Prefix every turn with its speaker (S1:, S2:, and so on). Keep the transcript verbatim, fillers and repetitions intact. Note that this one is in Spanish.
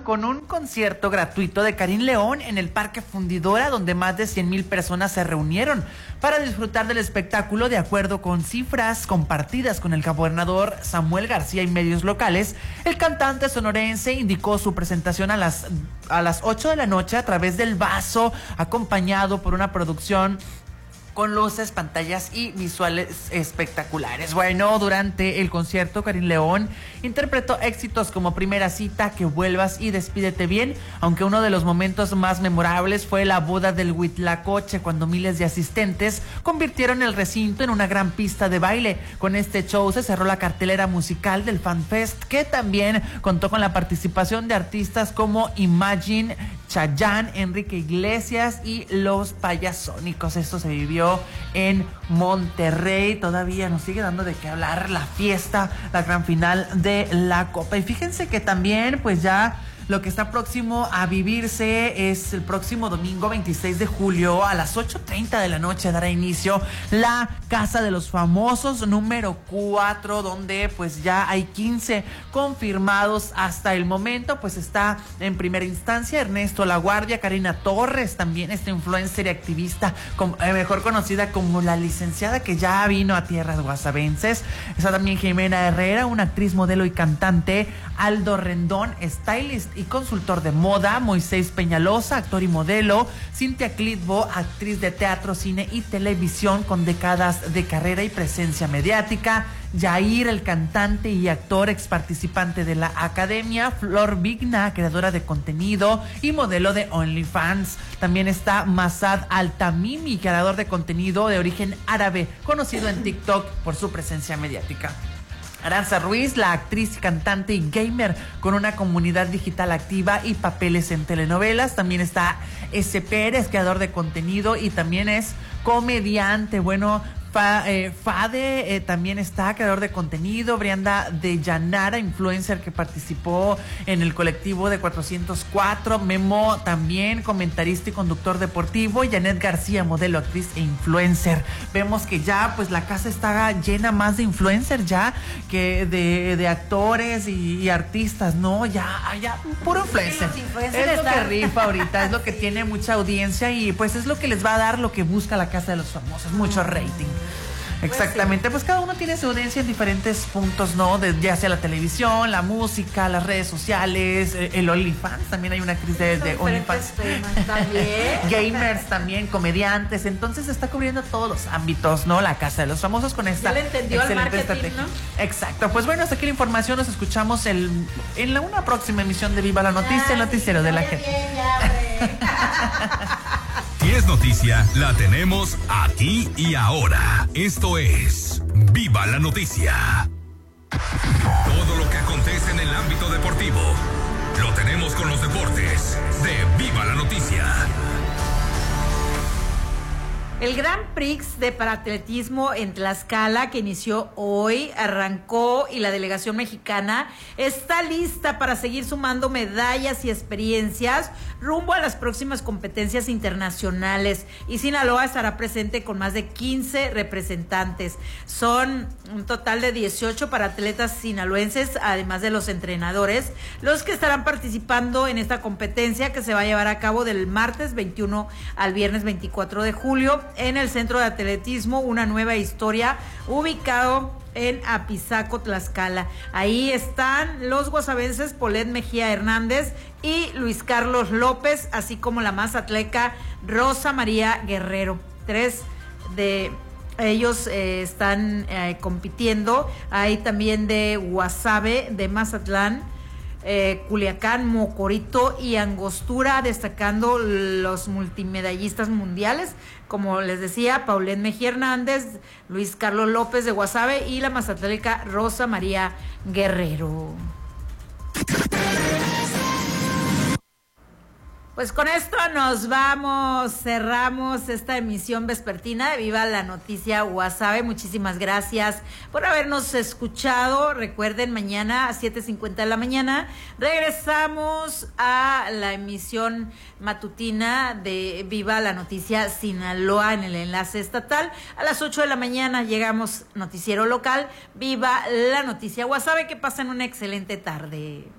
S1: con un concierto gratuito de Karim León en el Parque Fundidora, donde más de cien mil personas se reunieron para disfrutar del espectáculo. De acuerdo con cifras compartidas con el gobernador Samuel García y medios locales, el cantante sonorense indicó su presentación a las, a las ocho de la noche a través del vaso, acompañado por una producción con luces, pantallas y visuales espectaculares. Bueno, durante el concierto, Karim León interpretó éxitos como Primera Cita, Que Vuelvas y Despídete Bien, aunque uno de los momentos más memorables fue la boda del Huitlacoche, cuando miles de asistentes convirtieron el recinto en una gran pista de baile. Con este show se cerró la cartelera musical del FanFest, que también contó con la participación de artistas como Imagine, Chayanne, Enrique Iglesias y Los Payasónicos. Esto se vivió en Monterrey. Todavía nos sigue dando de qué hablar la fiesta, la gran final de la Copa. Y fíjense que también pues ya lo que está próximo a vivirse es el próximo domingo veintiséis de julio a las ocho treinta de la noche dará inicio la Casa de los Famosos número cuatro, donde pues ya hay quince confirmados hasta el momento. Pues está en primera instancia Ernesto Laguardia, Karina Torres, también esta influencer y activista como, eh, mejor conocida como la licenciada, que ya vino a tierras guasavenses. Está también Jimena Herrera, una actriz, modelo y cantante, Aldo Rendón, stylist y consultor de moda, Moisés Peñalosa, actor y modelo, Cintia Clitbo, actriz de teatro, cine y televisión con décadas de carrera y presencia mediática, Yair, el cantante y actor, ex participante de la academia, Flor Vigna, creadora de contenido y modelo de OnlyFans. También está Masad Altamimi, creador de contenido de origen árabe, conocido en TikTok por su presencia mediática. Aranza Ruiz, la actriz, cantante y gamer con una comunidad digital activa y papeles en telenovelas. También está S. Pérez, creador de contenido y también es comediante. Bueno, Fa, eh, Fade eh, también está, creador de contenido. Brianda de Llanara, influencer que participó en el colectivo de cuatrocientos cuatro. Memo también, comentarista y conductor deportivo. Janet García, modelo, actriz e influencer. Vemos que ya pues la casa está llena más de influencers ya que de, de actores y, y artistas, ¿no? Ya, ya, puro influencer. Sí, es lo que rifa ahorita, es lo que tiene mucha audiencia y pues es lo que les va a dar lo que busca la Casa de los Famosos, mucho rating. Exactamente, pues cada uno tiene su audiencia en diferentes puntos, ¿no? De, ya sea la televisión, la música, las redes sociales, el OnlyFans, también hay una actriz de, de OnlyFans. También. Gamers también, comediantes, entonces está cubriendo todos los ámbitos, ¿no? La Casa de los Famosos con esta
S2: ya le entendió excelente estrategia,
S1: ¿no? Exacto, pues bueno, hasta aquí la información, nos escuchamos el, en la, una próxima emisión de Viva la Noticia, ya, el noticiero de la gente.
S3: Bien, ya, Si es noticia, la tenemos aquí y ahora. Esto es Viva la Noticia. Todo lo que acontece en el ámbito deportivo lo tenemos con los deportes de Viva la Noticia.
S2: El Grand Prix de paratletismo en Tlaxcala, que inició hoy, arrancó y la delegación mexicana está lista para seguir sumando medallas y experiencias rumbo a las próximas competencias internacionales. Y Sinaloa estará presente con más de quince representantes. Son un total de dieciocho paratletas sinaloenses, además de los entrenadores, los que estarán participando en esta competencia que se va a llevar a cabo del martes veintiuno al viernes veinticuatro de julio. En el Centro de Atletismo Una Nueva Historia, ubicado en Apizaco, Tlaxcala. Ahí están los guasavenses Polet Mejía Hernández y Luis Carlos López, así como la mazatleca Rosa María Guerrero. Tres de ellos eh, están eh, compitiendo. Hay también de Guasave, de Mazatlán, Eh, Culiacán, Mocorito y Angostura, destacando los multimedallistas mundiales, como les decía, Paulette Mejía Hernández, Luis Carlos López de Guasave y la mazatleca Rosa María Guerrero. Pues con esto nos vamos, cerramos esta emisión vespertina de Viva la Noticia Guasave. Muchísimas gracias por habernos escuchado. Recuerden, mañana a siete cincuenta de la mañana regresamos a la emisión matutina de Viva la Noticia Sinaloa en el enlace estatal. A las ocho de la mañana llegamos noticiero local Viva la Noticia Guasave. Que pasen una excelente tarde.